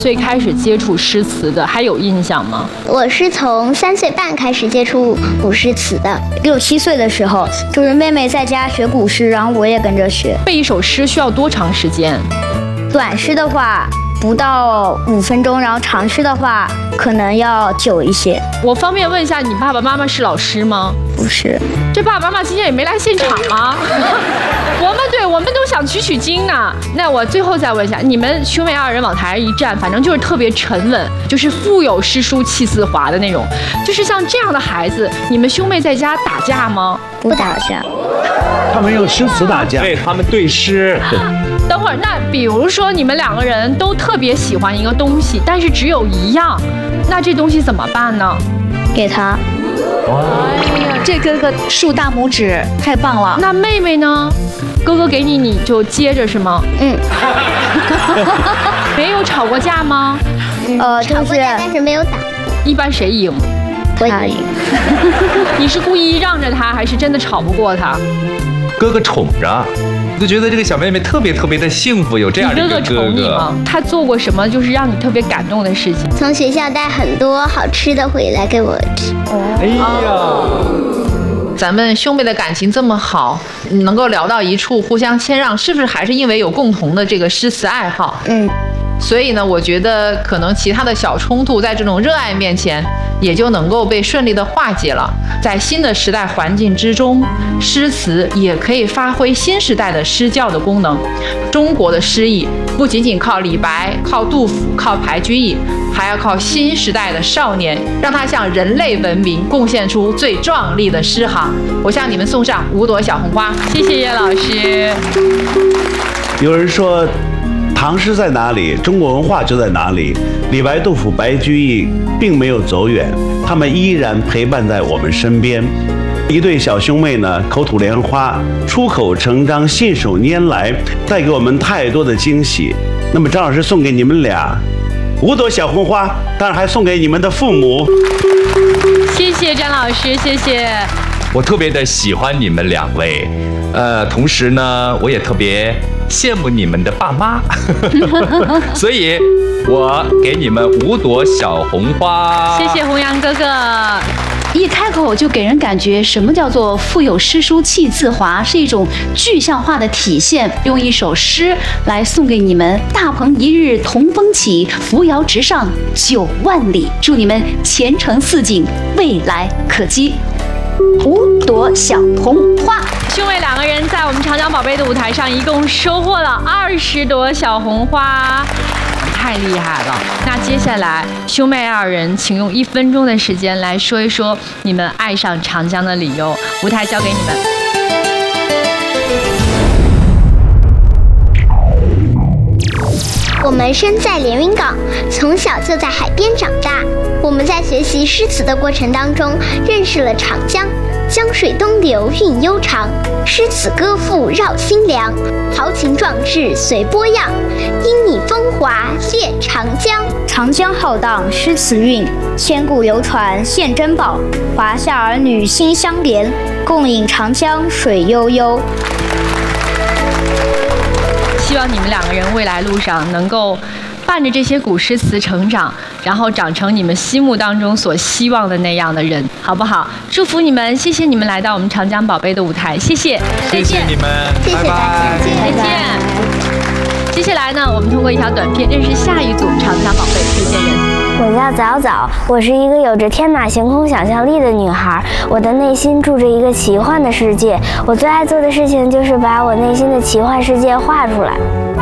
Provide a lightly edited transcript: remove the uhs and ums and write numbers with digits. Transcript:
最开始接触诗词的，还有印象吗？ 我是从3岁半开始接触古诗词的，6、7岁的时候，就是妹妹在家学古诗，然后我也跟着学。 背一首诗需要多长时间？ 短诗的话不到5分钟，然后长诗的话可能要久一些。 我方便问一下，你爸爸妈妈是老师吗？ 不是。 这爸爸妈妈今天也没来现场吗？我们都想取经呢。那我最后再问一下，你们兄妹2人往台上一站，反正就是特别沉稳，就是腹有诗书气自华的那种。就是像这样的孩子，你们兄妹在家打架吗？ 不打架。 他们用诗词打架， 对他们对诗。 等会儿，那比如说你们2个人都特别喜欢一个东西，但是只有一样，那这东西怎么办呢？ 给他。 哎呀，这哥哥竖大拇指，太棒了。 那妹妹呢？哥哥给你，你就接着是吗？没有吵过架吗？ 吵过架，但是没有打。 一般谁赢？ 他赢。 你是故意让着他，还是真的吵不过他？ 哥哥宠着，就觉得这个小妹妹特别的幸福，有这样的一个哥哥。 你哥哥宠你吗？他做过什么就是让你特别感动的事情？ 从学校带很多好吃的回来给我吃。 哎呀， 咱们兄妹的感情这么好，能够聊到一处，互相谦让，是不是还是因为有共同的这个诗词爱好？所以呢，我觉得可能其他的小冲突在这种热爱面前也就能够被顺利的化解了。在新的时代环境之中，诗词也可以发挥新时代的诗教的功能。中国的诗意不仅仅靠李白、靠杜甫、靠白居易，还要靠新时代的少年，让他向人类文明贡献出最壮丽的诗行。我向你们送上5朵小红花。 谢谢叶老师。 有人说，唐诗在哪里，中国文化就在哪里。李白、杜甫、白居易并没有走远，他们依然陪伴在我们身边。一对小兄妹呢，口吐莲花，出口成章，信手拈来，带给我们太多的惊喜。那么张老师送给你们俩5朵小红花，当然还送给你们的父母。 谢谢张老师，谢谢。 我特别的喜欢你们2位，同时呢，我也特别羡慕你们的爸妈，所以我给你们5朵小红花。 谢谢弘扬哥哥。 一开口就给人感觉什么叫做腹有诗书气自华，是一种具象化的体现。用一首诗来送给你们：大鹏一日同风起，扶摇直上9万里。祝你们前程似锦，未来可期。5朵小红花。 兄妹2个人在我们长江宝贝的舞台上，一共收获了20朵小红花。太厉害了！那接下来，兄妹2人，请用1分钟的时间来说一说你们爱上长江的理由。舞台交给你们。 我们身在连云港，从小就在海边长大。我们在学习诗词的过程当中，认识了长江。江水东流韵悠长，诗词歌赋绕心凉，豪情壮志随波漾，因你风华恋长江。长江浩荡诗词韵，千古流传现珍宝。华夏儿女心相连，共饮长江水悠悠。 希望你们2个人未来路上能够伴着这些古诗词成长，然后长成你们心目当中所希望的那样的人，好不好？祝福你们，谢谢你们来到我们长江宝贝的舞台，谢谢， 谢谢你们， 谢谢大家， 再见。接下来呢，我们通过一条短片认识下一组长江宝贝推荐人。 我叫早早，我是一个有着天马行空想象力的女孩，我的内心住着一个奇幻的世界。我最爱做的事情就是把我内心的奇幻世界画出来。